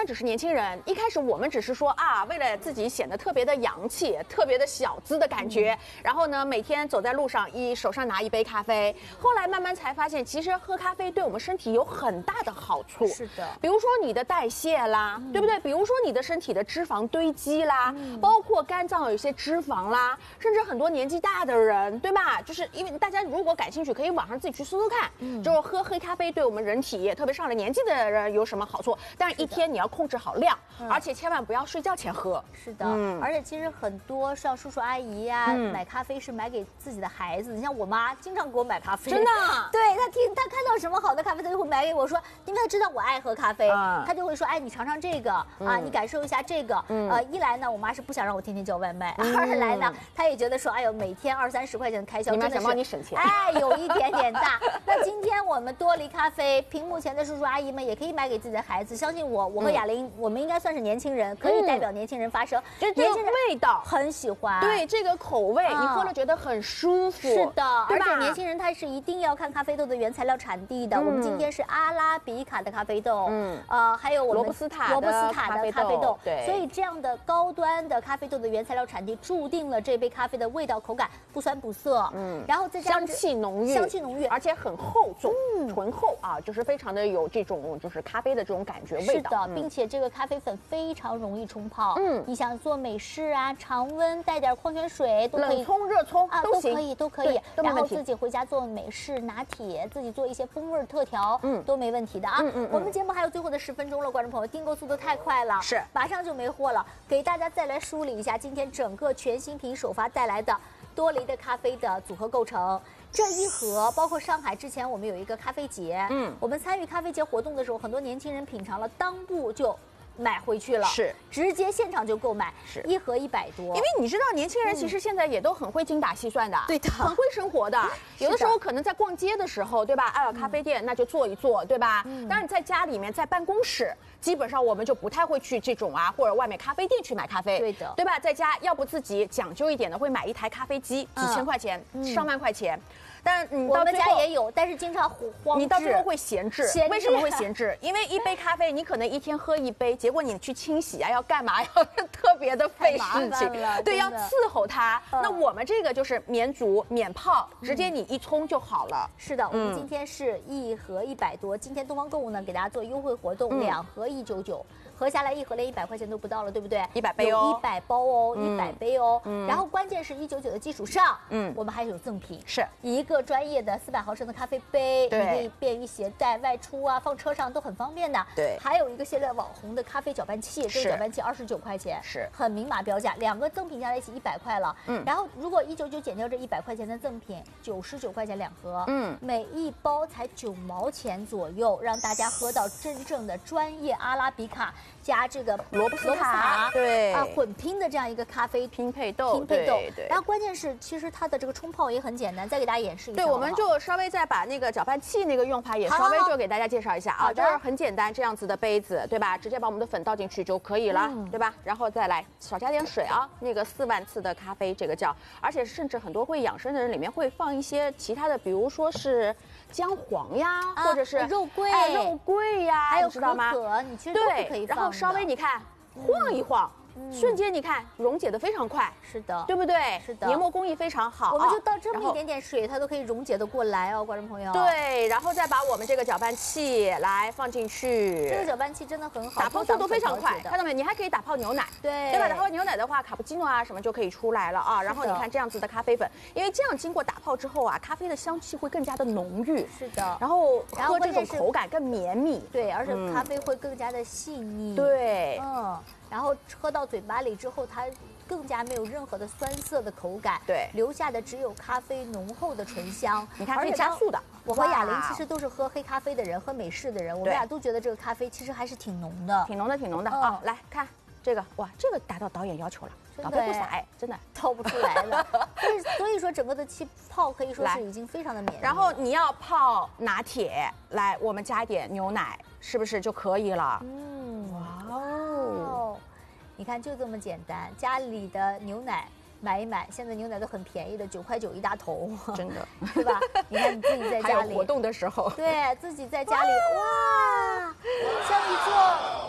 只是年轻人，一开始我们只是说啊，为了自己显得特别的洋气、特别的小资的感觉，然后呢，每天走在路上手上拿一杯咖啡。后来慢慢才发现，其实喝咖啡对我们身体有很大的好处。 是的， 比如说你的代谢啦，对不对？比如说你的身体的脂肪堆积啦，包括肝脏有一些脂肪啦，甚至很多年纪大的人，对吧？就是因为大家如果感兴趣，可以网上自己去搜搜看，就是喝黑咖啡对我们人体，特别上了年纪的人有什么好处。但是一天你要控制好量，而且千万不要睡觉前喝。 是的，而且其实很多像叔叔阿姨呀，买咖啡是买给自己的孩子。你像我妈经常给我买咖啡， 真的， 对她看到什么好的咖啡，她就会买给我说，因为她知道我爱喝咖啡，她就会说，哎，你尝尝这个啊，你感受一下这个。一来呢，我妈是不想让我天天叫外卖；二来呢，她也觉得说，哎呦，每天20-30块钱的开销， 你妈想帮你省钱， 哎，有一点点大。那今天我们多黎咖啡，屏幕前的叔叔阿姨们也可以买给自己的孩子。相信我和雅玲，我们应该算是年轻人，可以代表年轻人发声。 就这个味道很喜欢， 对这个口味，你喝了觉得很舒服。 是的， 而且年轻人他是一定要看咖啡豆的原材料产地的。我们今天是阿拉比卡的咖啡豆，还有我们罗布斯塔的咖啡豆。对， 所以这样的高端的咖啡豆的原材料产地，注定了这杯咖啡的味道、口感不酸不涩。然后再加上香气浓郁，而且很厚重，醇厚啊，就是非常的有这种就是咖啡的这种感觉味道。 是的，并且这个咖啡粉非常容易冲泡。你想做美式啊，常温带点矿泉水都可以， 冷冲热冲啊都可以。然后自己回家做美式拿铁，自己做一些风味特调，都没问题的啊。我们节目还有最后的10分钟了，观众朋友，订购速度太快了， 是马上就没货了。给大家再来梳理一下今天整个全新品首发带来的多黎的咖啡的组合构成。这一盒包括上海之前我们有一个咖啡节，我们参与咖啡节活动的时候，很多年轻人品尝了，当步就买回去了， 是直接现场就购买，是一盒100多。 因为你知道，年轻人其实现在也都很会精打细算的， 对的， 很会生活的。有的时候可能在逛街的时候，对吧？咖啡店那就坐一坐，对吧？当然你在家里面，在办公室，基本上我们就不太会去这种或者外面咖啡店去买咖啡， 对的， 对吧？在家要不自己讲究一点的，会买一台咖啡机，几千块钱，上万块钱。但我们家也有，但是经常荒置。 你到最后会闲置，为什么会闲置？因为一杯咖啡，你可能一天喝一杯，结果你去清洗要干嘛？要特别的费事情，对，要伺候它。那我们这个就是免煮免泡，直接你一冲就好了。 是的，我们今天是一盒100多，今天东方购物呢给大家做优惠活动，2盒199。合下来一盒连100块钱都不到了，对不对 ？100杯哦 ，100包哦，100杯哦。然后关键是199的基础上，我们还有赠品， 是一个专业的400毫升的咖啡杯， 对， 你可以便于携带外出啊，放车上都很方便的。 对， 还有一个现在网红的咖啡搅拌器，这个搅拌器29块钱， 是很明码标价，2个赠品加在一起100块了。然后如果199减掉这100块钱的赠品，99块钱2盒，每一包才9毛钱左右，让大家喝到真正的专业阿拉比卡加这个罗布斯塔，对混拼的这样一个咖啡拼配豆， 对。然后关键是，其实它的这个冲泡也很简单，再给大家演示一下。 对，我们就稍微再把那个搅拌器那个用法也稍微就给大家介绍一下啊。这是很简单，这样子的杯子，对吧？直接把我们的粉倒进去就可以了，对吧？然后再来少加点水啊。那个4万次的咖啡，这个叫，而且甚至很多会养生的人里面会放一些其他的，比如说是姜黄呀，或者是肉桂， 肉桂呀， 还有知道吗？ 你其实都是可以放的。 然后稍微你看晃一晃。瞬间你看溶解的非常快， 是的， 对不对？ 是的， 研磨工艺非常好。 我们就倒这么一点点水，它都可以溶解的过来哦，观众朋友。 对，然后再把我们这个搅拌器来放进去。 这个搅拌器真的很好， 打泡速度非常快，看到没？你还可以打泡牛奶，对吧？打泡牛奶的话，卡布奇诺啊什么就可以出来了啊。然后你看这样子的咖啡粉，因为这样经过打泡之后啊，咖啡的香气会更加的浓郁。 是的， 然后喝这种口感更绵密， 对，而且咖啡会更加的细腻。 对， 然后喝到嘴巴里之后，它更加没有任何的酸涩的口感， 对， 留下的只有咖啡浓厚的醇香。 你看可以加速的。 我和雅玲其实都是喝黑咖啡的人，喝美式的人，我们俩都觉得这个咖啡其实还是挺浓的， 挺浓的啊！来看这个，哇，这个达到导演要求了，倒杯不洒哎，真的倒不出来了。所以说整个的气泡可以说是已经非常的绵密。 然后你要泡拿铁，来我们加一点牛奶，是不是就可以了？哇哦！ 你看就这么简单，家里的牛奶买一买，现在牛奶都很便宜的，9块9一大头， 真的， 对吧？你看你自己在家里活动的时候， 对自己在家里，哇，像一座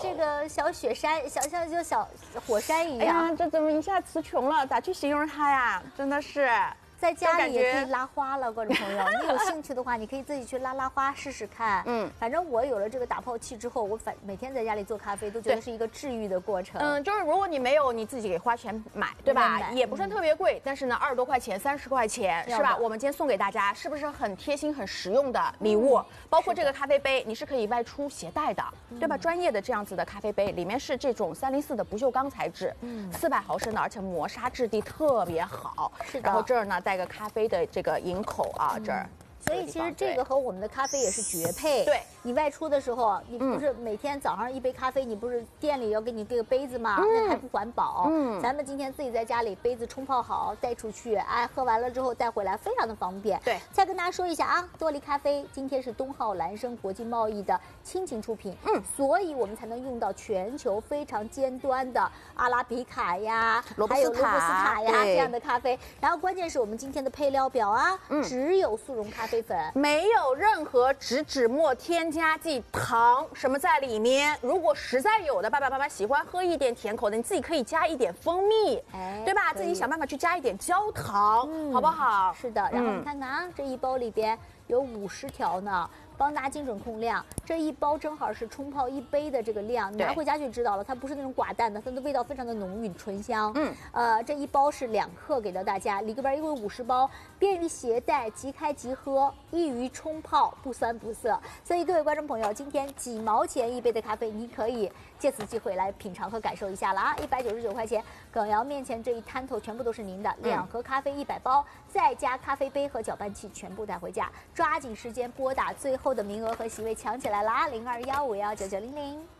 这个小雪山，像小火山一样。 哎呀，这怎么一下词穷了？咋去形容它呀？真的是。 在家里也可以拉花了，观众朋友，你有兴趣的话，你可以自己去拉花试试看。反正我有了这个打泡器之后，我每天在家里做咖啡都觉得是一个治愈的过程。 就是如果你没有，你自己给花钱买，对吧？也不算特别贵，但是呢，20多块钱、30块钱是吧？我们今天送给大家，是不是很贴心、很实用的礼物？包括这个咖啡杯，你是可以外出携带的，对吧？专业的这样子的咖啡杯，里面是这种304的不锈钢材质，400毫升的，而且磨砂质地特别好。 是的。 然后这儿呢带个咖啡的这个饮口啊，这儿。 所以其实这个和我们的咖啡也是绝配。 对， 你外出的时候，你不是每天早上一杯咖啡，你不是店里要给你这个杯子吗？那还不环保。咱们今天自己在家里杯子冲泡好带出去，哎，喝完了之后带回来，非常的方便。 对， 再跟大家说一下啊，多利咖啡今天是东浩蓝生国际贸易的亲情出品，所以我们才能用到全球非常尖端的阿拉比卡呀，还有罗布斯塔呀这样的咖啡。然后关键是我们今天的配料表啊，只有速溶咖啡粉， 没有任何植脂末、添加剂、糖什么在里面。如果实在有的爸爸妈妈喜欢喝一点甜口的，你自己可以加一点蜂蜜，对吧？自己想办法去加一点焦糖，好不好？ 是的。然后你看看啊，这一包里边有50条呢。帮大家精准控量，这一包正好是冲泡1杯的这个量，你拿回家就知道了，它不是那种寡淡的，它的味道非常的浓郁醇香。这一包是2克给到大家，里边一共有50包，便于携带，即开即喝，易于冲泡，不酸不涩。所以各位观众朋友，今天几毛钱1杯的咖啡，你可以借此机会来品尝和感受一下了啊！199块钱，耿瑶面前这一摊头全部都是您的，2盒咖啡100包，再加咖啡杯和搅拌器全部带回家，抓紧时间拨打最后的名额和席位抢起来啦！0215199900。